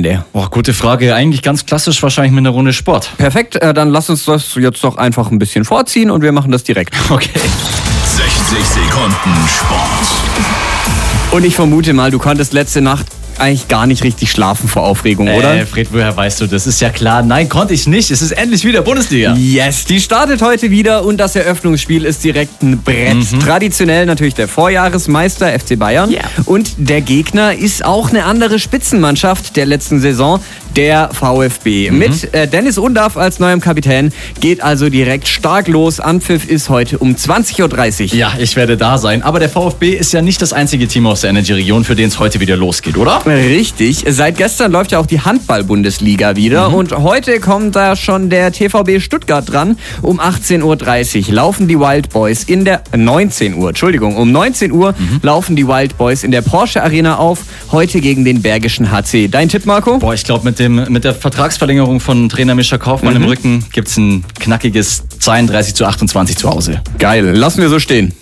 Wochenende? Gute Frage. Eigentlich ganz klassisch, wahrscheinlich mit einer Runde Sport. Perfekt, dann lass uns das jetzt doch einfach ein bisschen vorziehen und wir machen das direkt. Okay. 60 Sekunden Sport. Und ich vermute mal, du konntest letzte Nacht eigentlich gar nicht richtig schlafen vor Aufregung, oder? Fred, woher weißt du das? Ist ja klar. Nein, konnte ich nicht. Es ist endlich wieder Bundesliga. Yes, die startet heute wieder und das Eröffnungsspiel ist direkt ein Brett. Traditionell natürlich der Vorjahresmeister FC Bayern. Yeah. Und der Gegner ist auch eine andere Spitzenmannschaft der letzten Saison, der VfB. Mit Dennis Undaff als neuem Kapitän geht also direkt stark los. Anpfiff ist heute um 20.30 Uhr. Ja, ich werde da sein. Aber der VfB ist ja nicht das einzige Team aus der Energy-Region, für den es heute wieder losgeht, oder? Richtig. Seit gestern läuft ja auch die Handball-Bundesliga wieder und heute kommt da schon der TVB Stuttgart dran. Um 18.30 Uhr laufen die Wild Boys in der 19 Uhr laufen die Wild Boys in der Porsche Arena auf, heute gegen den Bergischen HC. Dein Tipp, Marco? Ich glaube, mit der Vertragsverlängerung von Trainer Mischa Kaufmann im Rücken gibt es ein knackiges 32:28 zu Hause. Geil, lassen wir so stehen.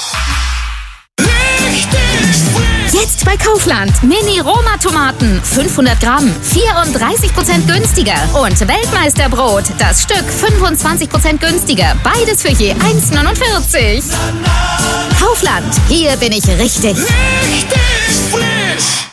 Jetzt bei Kaufland. Mini-Roma-Tomaten. 500 Gramm. 34% günstiger. Und Weltmeisterbrot. Das Stück 25% günstiger. Beides für je 1,49. Kaufland. Hier bin ich richtig. Richtig frisch.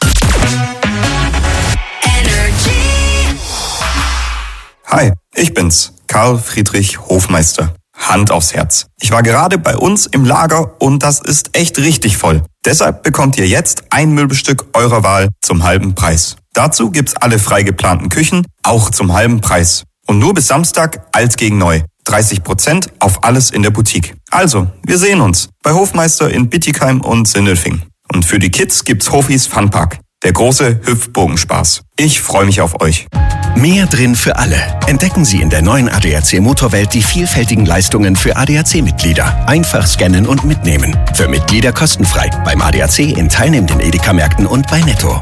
Hi, ich bin's, Karl Friedrich Hofmeister. Hand aufs Herz. Ich war gerade bei uns im Lager und das ist echt richtig voll. Deshalb bekommt ihr jetzt ein Möbelstück eurer Wahl zum halben Preis. Dazu gibt's alle frei geplanten Küchen, auch zum halben Preis. Und nur bis Samstag alt gegen neu. 30% auf alles in der Boutique. Also, wir sehen uns bei Hofmeister in Bittigheim und Sindelfingen. Und für die Kids gibt's Hofis Funpark. Der große Hüpfbogenspaß. Ich freue mich auf euch. Mehr drin für alle. Entdecken Sie in der neuen ADAC Motorwelt die vielfältigen Leistungen für ADAC-Mitglieder. Einfach scannen und mitnehmen. Für Mitglieder kostenfrei. Beim ADAC in teilnehmenden Edeka-Märkten und bei Netto.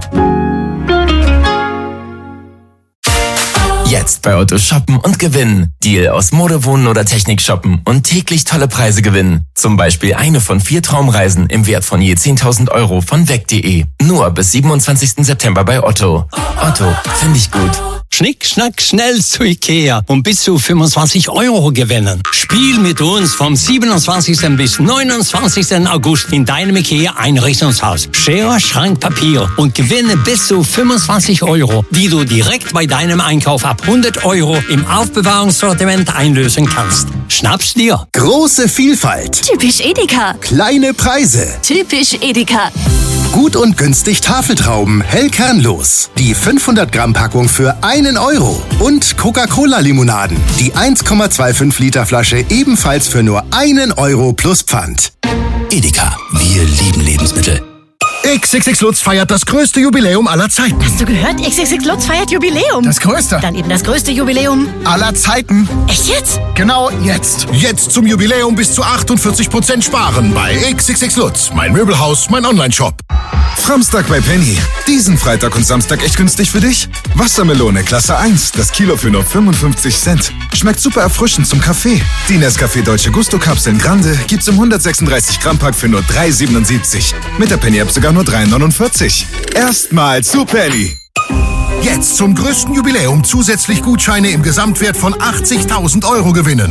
Jetzt bei Otto shoppen und gewinnen. Deal aus Mode, Wohnen oder Technik shoppen und täglich tolle Preise gewinnen. Zum Beispiel eine von 4 Traumreisen im Wert von je 10.000 Euro von weg.de. Nur bis 27. September bei Otto. Otto, finde ich gut. Schnick, schnack, schnell zu Ikea und bis zu 25 Euro gewinnen. Spiel mit uns vom 27. bis 29. August in deinem Ikea-Einrichtungshaus. Schere, Schrank, Papier und gewinne bis zu 25 Euro, die du direkt bei deinem Einkauf ab 100 Euro im Aufbewahrungssortiment einlösen kannst. Schnapp's dir. Große Vielfalt. Typisch Edeka. Kleine Preise. Typisch Edeka. Gut und günstig Tafeltrauben, hell kernlos. Die 500 Gramm Packung für 1 Euro. Und Coca-Cola-Limonaden. Die 1,25 Liter Flasche ebenfalls für nur 1 Euro plus Pfand. Edeka, wir lieben Lebensmittel. XXX Lutz feiert das größte Jubiläum aller Zeiten. Hast du gehört? XXX Lutz feiert Jubiläum. Das größte. Dann eben das größte Jubiläum Aller Zeiten. Echt jetzt? Genau jetzt. Jetzt zum Jubiläum bis zu 48% sparen bei XXX Lutz. Mein Möbelhaus, mein Online-Shop. Samstag bei Penny. Diesen Freitag und Samstag echt günstig für dich? Wassermelone Klasse 1, das Kilo für nur 55 Cent. Schmeckt super erfrischend zum Kaffee. Die Nescafé Dolce Gusto Kapseln Grande gibt's im 136 Gramm Pack für nur 3,77. Mit der Penny App sogar nur 3,49. Erstmal zu Penny. Jetzt zum größten Jubiläum zusätzlich Gutscheine im Gesamtwert von 80.000 Euro gewinnen.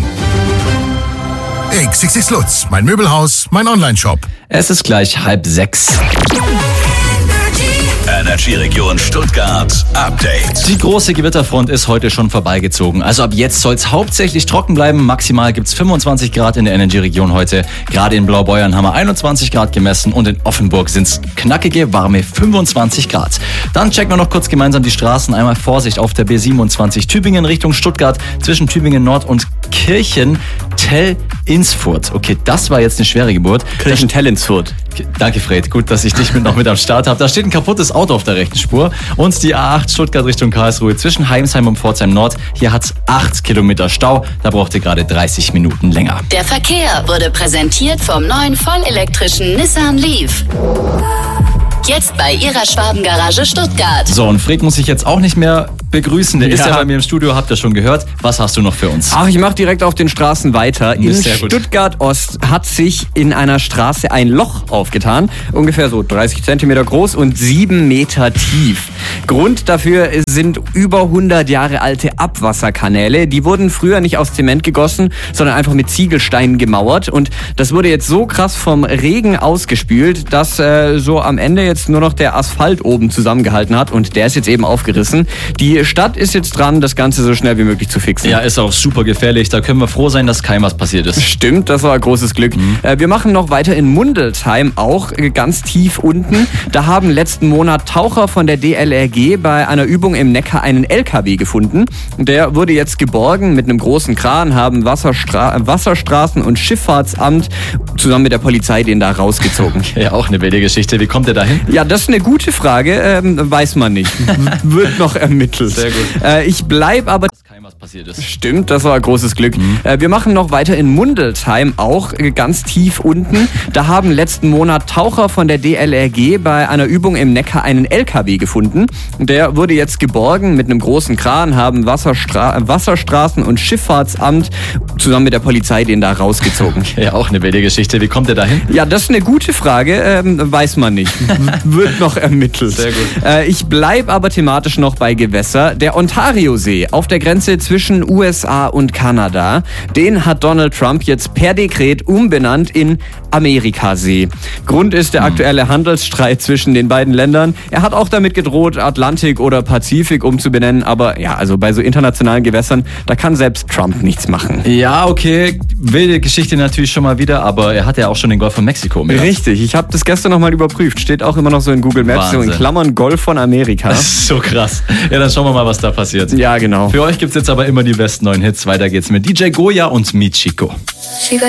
XXX Lutz, mein Möbelhaus, mein Online-Shop. Es ist gleich 5:30. Energy-Region Stuttgart Update. Die große Gewitterfront ist heute schon vorbeigezogen. Also ab jetzt soll es hauptsächlich trocken bleiben. Maximal gibt es 25 Grad in der Energy-Region heute. Gerade in Blaubeuern haben wir 21 Grad gemessen und in Offenburg sind es knackige, warme 25 Grad. Dann checken wir noch kurz gemeinsam die Straßen. Einmal Vorsicht auf der B27 Tübingen Richtung Stuttgart zwischen Tübingen Nord und Kirchen-Tell-Insfurt. Okay, das war jetzt eine schwere Geburt. Kirchen-Tell-Insfurt. Danke, Fred. Gut, dass ich dich noch mit am Start habe. Da steht ein kaputtes Auto auf der rechten Spur. Und die A8 Stuttgart Richtung Karlsruhe zwischen Heimsheim und Pforzheim Nord. Hier hat's 8 Kilometer Stau. Da braucht ihr gerade 30 Minuten länger. Der Verkehr wurde präsentiert vom neuen vollelektrischen Nissan Leaf. Jetzt bei Ihrer Schwabengarage Stuttgart. So, und Fred muss sich jetzt auch nicht mehr begrüßen. Der ist ja bei mir im Studio, habt ihr schon gehört. Was hast du noch für uns? Ach, ich mache direkt auf den Straßen weiter. In Stuttgart-Ost hat sich in einer Straße ein Loch aufgetan. Ungefähr so 30 Zentimeter groß und 7 Meter tief. Grund dafür sind über 100 Jahre alte Abwasserkanäle. Die wurden früher nicht aus Zement gegossen, sondern einfach mit Ziegelsteinen gemauert. Und das wurde jetzt so krass vom Regen ausgespült, dass so am Ende jetzt nur noch der Asphalt oben zusammengehalten hat. Und der ist jetzt eben aufgerissen. Die Stadt ist jetzt dran, das Ganze so schnell wie möglich zu fixen. Ja, ist auch super gefährlich. Da können wir froh sein, dass keinem was passiert ist. Stimmt, das war ein großes Glück. Wir machen noch weiter in Mundelsheim, auch ganz tief unten. Da haben letzten Monat Taucher von der DLRG bei einer Übung im Neckar einen LKW gefunden. Der wurde jetzt geborgen mit einem großen Kran, haben Wasserstraßen- und Schifffahrtsamt zusammen mit der Polizei den da rausgezogen. Ja, auch eine wilde Geschichte. Wie kommt der dahin? Ja, das ist eine gute Frage. Weiß man nicht. Wird noch ermittelt. Sehr gut. Ich bleib aber... Was passiert ist. Stimmt, das war ein großes Glück. Wir machen noch weiter in Mundelsheim, auch ganz tief unten. Da haben letzten Monat Taucher von der DLRG bei einer Übung im Neckar einen LKW gefunden. Der wurde jetzt geborgen mit einem großen Kran, haben Wasserstraßen- und Schifffahrtsamt zusammen mit der Polizei den da rausgezogen. Ja, auch eine wilde Geschichte. Wie kommt der dahin? Ja, das ist eine gute Frage. Weiß man nicht. Wird noch ermittelt. Sehr gut. Ich bleib aber thematisch noch bei Gewässer. Der Ontariosee auf der Grenze zwischen USA und Kanada, den hat Donald Trump jetzt per Dekret umbenannt in Amerikasee. Grund ist der aktuelle Handelsstreit zwischen den beiden Ländern. Er hat auch damit gedroht, Atlantik oder Pazifik umzubenennen, aber ja, also bei so internationalen Gewässern, da kann selbst Trump nichts machen. Ja, okay, wilde Geschichte natürlich schon mal wieder, aber er hat ja auch schon den Golf von Mexiko umbenannt. Richtig, ich habe das gestern nochmal überprüft. Steht auch immer noch so in Google Maps, Wahnsinn. so in Klammern Golf von Amerika. Das ist so krass. Ja, dann schauen wir mal, was da passiert. Ja, genau. Für euch gibt's jetzt aber immer die besten neuen Hits. Weiter geht's mit DJ Goya und Michiko.